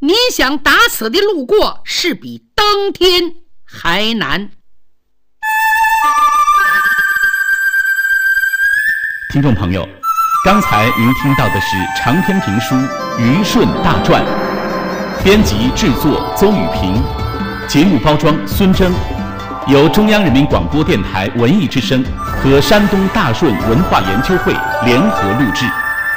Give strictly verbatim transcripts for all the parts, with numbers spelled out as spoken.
你想打此的路过，是比登天还难。 听众朋友，刚才您听到的是长篇评书《虞舜大传》，编辑制作邹宇平，节目包装孙征，由中央人民广播电台文艺之声和山东大顺文化研究会联合录制。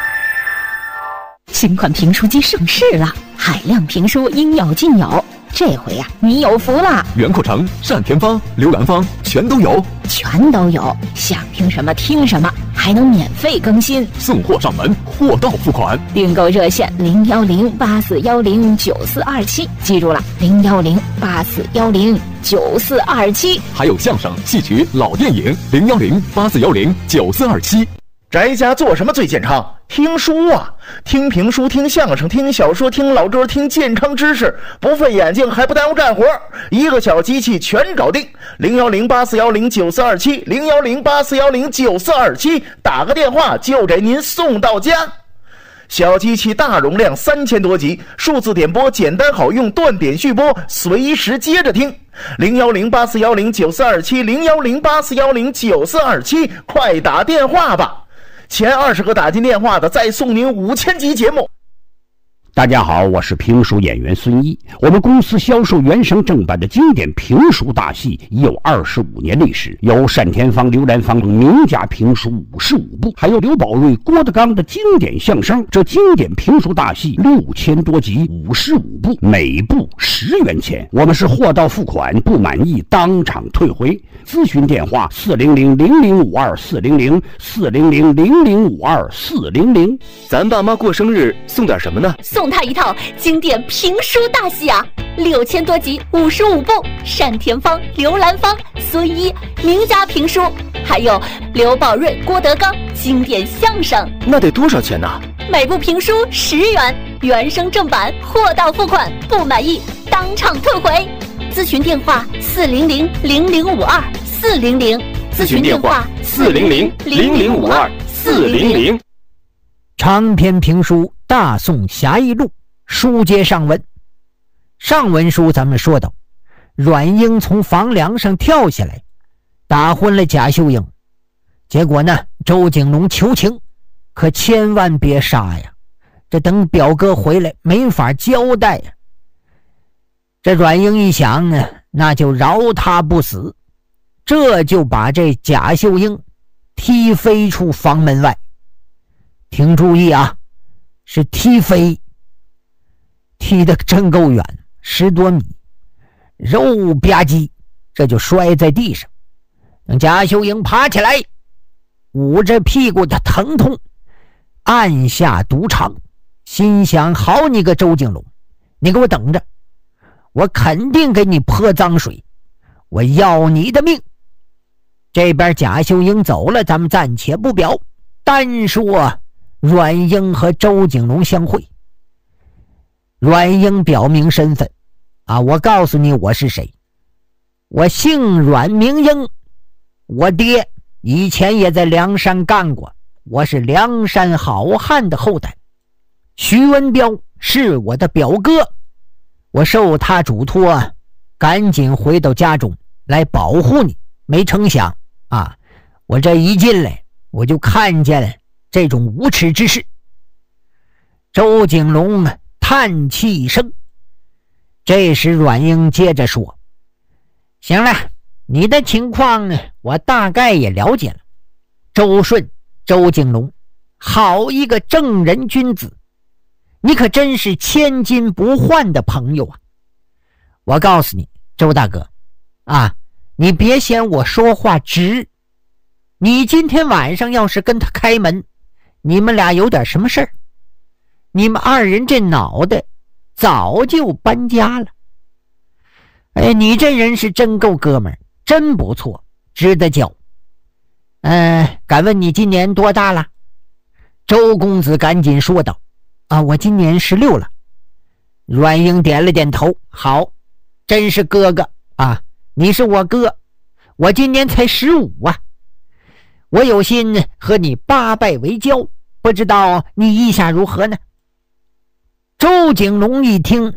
新款评书机上市了，海量评书应有尽有。这回呀、啊，你有福了！ 袁阔成、单田芳、刘兰芳全都有， 全都有，想听什么听什么，还能免费更新， 送货上门，货到付款。 订购热线零幺零八四幺零九四二七，记住了，零幺零八四幺零九四二七。 还有相声、戏曲、老电影，零幺零八四幺零九四二七。 宅家做什么最健康？听书啊，听评书，听相声，听小说，听老歌，听健康知识，不费眼睛还不耽误干活，一个小机器全搞定。零幺零八四幺零九四二七，零幺零八四幺零九四二七，打个电话就给您送到家。小机器大容量，三千多集，数字点播简单好用，断点续播，随时接着听。零幺零八四幺零九四二七，零幺零八四幺零九四二七，快打电话吧！前二十个打进电话的，再送您五千集节目。 大家好，我是评书演员孙一。我们公司销售原声正版的经典评书大戏已有二十五年历史，有单田芳、刘兰芳名家评书五十五部，还有刘宝瑞、郭德纲的经典相声。这经典评书大戏六千多集，五十五部，每部十元钱。我们是货到付款，不满意当场退回。咨询电话四零零零零五二四零零四零零零零五二四零零。 咱爸妈过生日送点什么呢？ 送他一套经典评书大戏啊，六千多集，五十五部，单田芳、刘兰芳、孙一名家评书，还有刘宝瑞、郭德纲经典相声。 那得多少钱呢？ 每部评书十元，原声正版，货到付款，不满意当场退回。咨询电话四零零零零五二四零零， 咨询电话四零零零零五二四零零。 长篇评书大宋侠义录，书接上文。上文书咱们说到，阮英从房梁上跳下来，打昏了贾秀英。结果呢，周景龙求情，可千万别杀呀，这等表哥回来没法交代呀。这阮英一想呢，那就饶他不死，这就把这贾秀英踢飞出房门外。请注意啊，是踢飞，踢得真够远，十多米，肉吧唧，这就摔在地上。等贾秀英爬起来，捂着屁股的疼痛，按下毒肠，心想：好你个周景龙，你给我等着，我肯定给你泼脏水，我要你的命。这边贾秀英走了，咱们暂且不表，单说阮英和周景龙相会。阮英表明身份啊，我告诉你我是谁，我姓阮名英，我爹以前也在梁山干过，我是梁山好汉的后代。徐文彪是我的表哥，我受他嘱托，赶紧回到家中来保护你。没成想啊，我这一进来，我就看见这种无耻之事。周景龙叹气一声。这时阮英接着说：行了，你的情况呢，我大概也了解了。周顺、周景龙，好一个正人君子，你可真是千金不换的朋友啊！我告诉你，周大哥啊，你别嫌我说话直，你今天晚上要是跟他开门，你们俩有点什么事儿，你们二人这脑袋早就搬家了。哎，你这人是真够哥们儿，真不错，值得交。嗯、呃，敢问你今年多大了？周公子赶紧说道：啊，我今年十六了。阮英点了点头，好，真是哥哥啊，你是我哥，我今年才十五啊。我有心和你八拜为交，不知道你意下如何呢？周景龙一听，